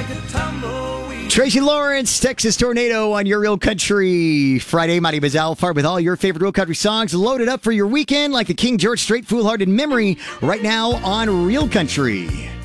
Tracy Lawrence, Texas Tornado on your Real Country Friday. My name is Al Far with all your favorite Real Country songs loaded up for your weekend like the King George Strait Foolhardy Memory right now on Real Country.